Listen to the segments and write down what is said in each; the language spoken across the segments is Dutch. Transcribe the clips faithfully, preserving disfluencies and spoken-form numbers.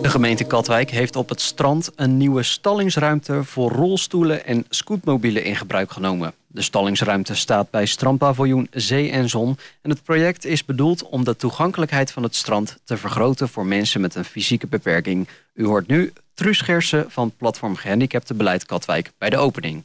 De gemeente Katwijk heeft op het strand een nieuwe stallingsruimte voor rolstoelen en scootmobielen in gebruik genomen. De stallingsruimte staat bij strandpaviljoen Zee en Zon en het project is bedoeld om de toegankelijkheid van het strand te vergroten voor mensen met een fysieke beperking. U hoort nu Truus Gersen van Platform Gehandicaptenbeleid Katwijk bij de opening.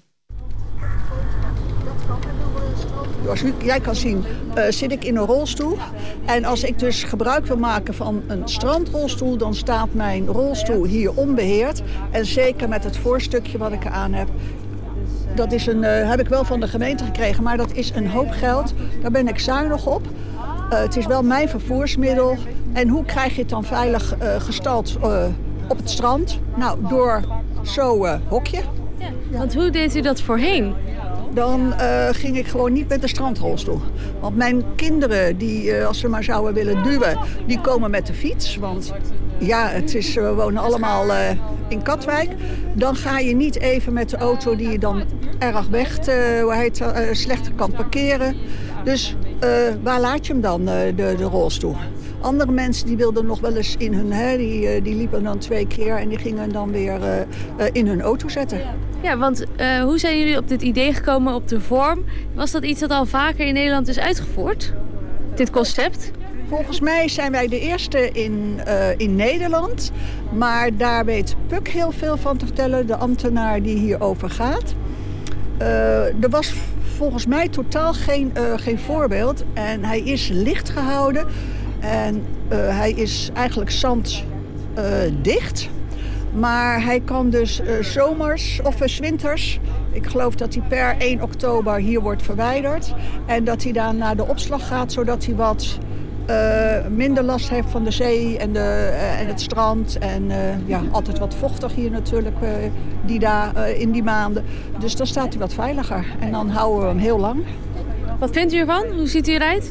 Zoals jij kan zien uh, zit ik in een rolstoel. En als ik dus gebruik wil maken van een strandrolstoel, dan staat mijn rolstoel hier onbeheerd. En zeker met het voorstukje wat ik eraan heb. Dat is een, uh, heb ik wel van de gemeente gekregen, maar dat is een hoop geld. Daar ben ik zuinig op. Uh, het is wel mijn vervoersmiddel. En hoe krijg je het dan veilig uh, gestald uh, op het strand? Nou, door zo'n uh, hokje. Ja, want hoe deed u dat voorheen? Dan uh, ging ik gewoon niet met de strandrolstoel. Want mijn kinderen, die, uh, als ze maar zouden willen duwen, die komen met de fiets. Want ja, het is, we wonen allemaal uh, in Katwijk. Dan ga je niet even met de auto die je dan erg weg, uh, hoe heet, uh, slechter kan parkeren. Dus uh, waar laat je hem dan, uh, de, de rolstoel? Andere mensen die wilden nog wel eens in hun, hè, die, die liepen dan twee keer en die gingen dan weer uh, uh, in hun auto zetten. Ja, want uh, hoe zijn jullie op dit idee gekomen, op de vorm? Was dat iets dat al vaker in Nederland is uitgevoerd, dit concept? Volgens mij zijn wij de eerste in, uh, in Nederland. Maar daar weet Puk heel veel van te vertellen, de ambtenaar die hierover gaat. Uh, er was volgens mij totaal geen, uh, geen voorbeeld. En hij is licht gehouden. En uh, hij is eigenlijk zanddicht. Uh, maar hij kan dus uh, zomers of uh, 's winters. Ik geloof dat hij per één oktober hier wordt verwijderd. En dat hij dan naar de opslag gaat, zodat hij wat uh, minder last heeft van de zee en, de, uh, en het strand. En uh, ja, altijd wat vochtig hier natuurlijk uh, die daar, uh, in die maanden. Dus dan staat hij wat veiliger. En dan houden we hem heel lang. Wat vindt u ervan? Hoe ziet hij eruit?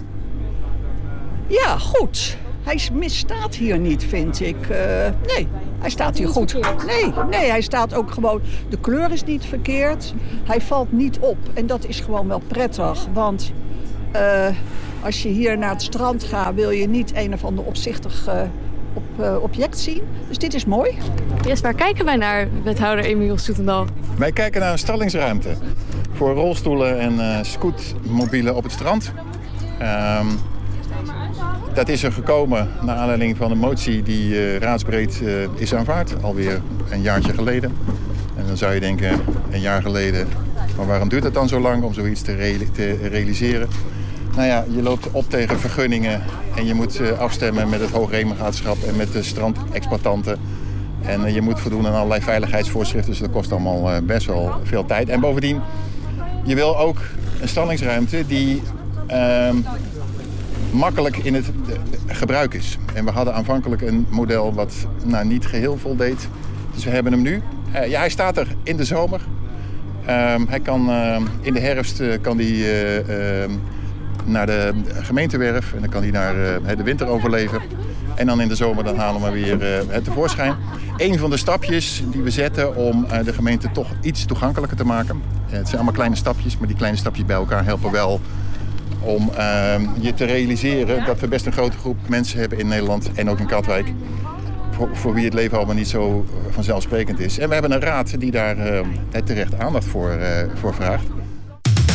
Ja, goed. Hij misstaat hier niet, vind ik. Uh, nee, hij staat hier goed. Nee, nee, hij staat ook gewoon... De kleur is niet verkeerd. Hij valt niet op. En dat is gewoon wel prettig. Want uh, als je hier naar het strand gaat, wil je niet een of ander opzichtig uh, op, uh, object zien. Dus dit is mooi. Yes, waar kijken wij naar, wethouder Emiel Soetendal? Wij kijken naar een stallingsruimte voor rolstoelen en uh, scootmobielen op het strand. Um, Dat is er gekomen naar aanleiding van een motie die uh, raadsbreed uh, is aanvaard, alweer een jaartje geleden. En dan zou je denken, een jaar geleden, maar waarom duurt het dan zo lang om zoiets te, re- te realiseren? Nou ja, je loopt op tegen vergunningen en je moet uh, afstemmen met het Hoogheemraadschap en met de strandexploitanten. En uh, je moet voldoen aan allerlei veiligheidsvoorschriften, dus dat kost allemaal uh, best wel veel tijd. En bovendien, je wil ook een stallingsruimte die... Uh, makkelijk in het gebruik is. En we hadden aanvankelijk een model wat nou, niet geheel voldeed. Dus we hebben hem nu. Uh, ja, hij staat er in de zomer. Uh, hij kan, uh, in de herfst uh, kan hij uh, uh, naar de gemeentewerf. En dan kan hij naar uh, de winter overleven. En dan in de zomer dan halen we weer uh, het tevoorschijn. Een van de stapjes die we zetten om uh, de gemeente toch iets toegankelijker te maken. Uh, het zijn allemaal kleine stapjes, maar die kleine stapjes bij elkaar helpen wel om uh, je te realiseren dat we best een grote groep mensen hebben in Nederland en ook in Katwijk, voor, voor wie het leven allemaal niet zo vanzelfsprekend is. En we hebben een raad die daar uh, terecht aandacht voor, uh, voor vraagt.